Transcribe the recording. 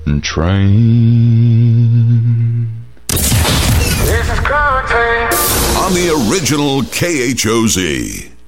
train. This is Curtain On the original KHOZ.